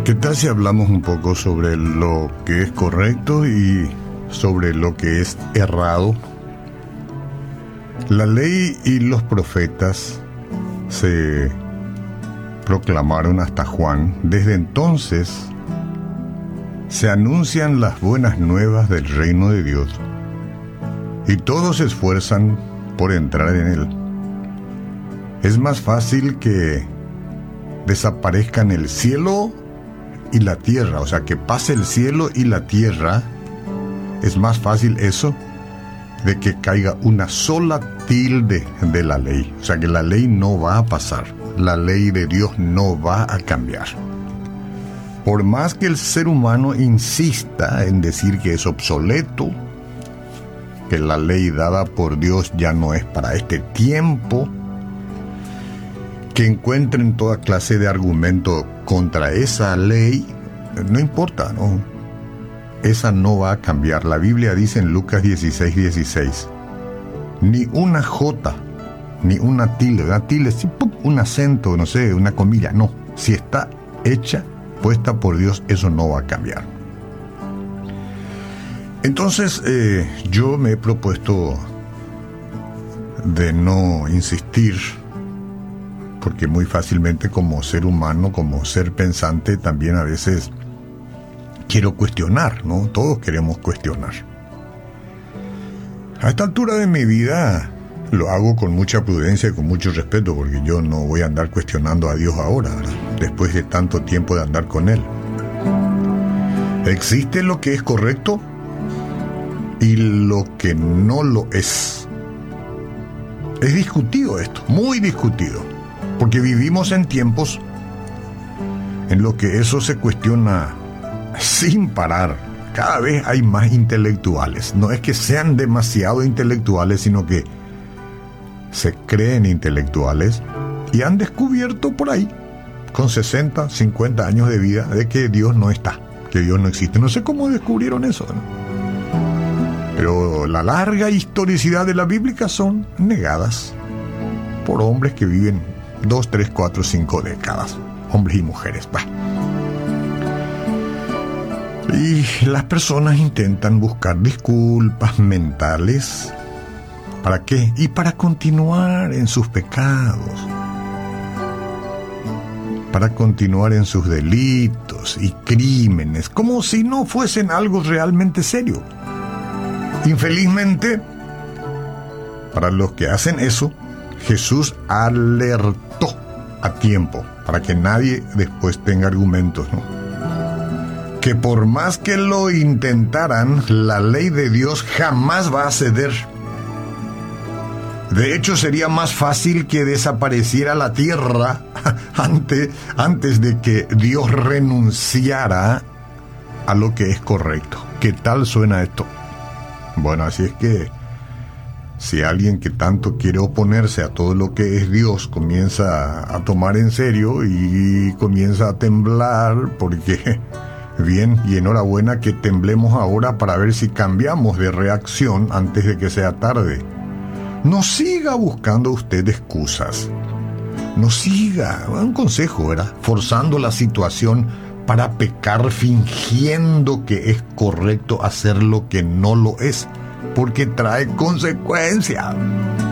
¿Qué tal si hablamos un poco sobre lo que es correcto y sobre lo que es errado? La ley y los profetas se proclamaron hasta Juan. Desde entonces se anuncian las buenas nuevas del reino de Dios y todos se esfuerzan por entrar en él. Es más fácil que desaparezcan el cielo y la tierra, o sea, que pase el cielo y la tierra. Es más fácil eso de que caiga una sola tilde de la ley. O sea, que la ley no va a pasar. La ley de Dios no va a cambiar. Por más que el ser humano insista en decir que es obsoleto, que la ley dada por Dios ya no es para este tiempo, que encuentren toda clase de argumento contra esa ley, no importa, ¿no? Esa no va a cambiar. La Biblia dice en Lucas 16:16, ni una jota, ni una tilde, sí, un acento, no sé, una comilla, no. Si está hecha, puesta por Dios, eso no va a cambiar. Entonces, yo me he propuesto de no insistir, porque muy fácilmente como ser humano, como ser pensante, también a veces quiero cuestionar, ¿no? Todos queremos cuestionar. A esta altura de mi vida lo hago con mucha prudencia y con mucho respeto, porque yo no voy a andar cuestionando a Dios ahora, ¿verdad? Después de tanto tiempo de andar con Él. Existe lo que es correcto y lo que no lo es. Es discutido esto, muy discutido. Porque vivimos en tiempos en los que eso se cuestiona sin parar. Cada vez hay más intelectuales. No es que sean demasiado intelectuales, sino que se creen intelectuales y han descubierto por ahí, con 60, 50 años de vida, de que Dios no está, que Dios no existe. No sé cómo descubrieron eso, ¿no? Pero la larga historicidad de la Biblia son negadas por hombres que viven 2, 3, 4, 5 décadas, hombres y mujeres. Bah. Y las personas intentan buscar disculpas mentales. ¿Para qué? Y para continuar en sus pecados, para continuar en sus delitos y crímenes, como si no fuesen algo realmente serio. Infelizmente, para los que hacen eso, Jesús alertó a tiempo, para que nadie después tenga argumentos, ¿no? Que por más que lo intentaran, la ley de Dios jamás va a ceder. De hecho, sería más fácil que desapareciera la tierra antes de que Dios renunciara a lo que es correcto. ¿Qué tal suena esto? Bueno, así es que si alguien que tanto quiere oponerse a todo lo que es Dios comienza a tomar en serio y comienza a temblar, porque bien, y enhorabuena que temblemos ahora para ver si cambiamos de reacción antes de que sea tarde. No siga buscando usted excusas. No siga, un consejo, ¿verdad? Forzando la situación para pecar fingiendo que es correcto hacer lo que no lo es, porque trae consecuencias.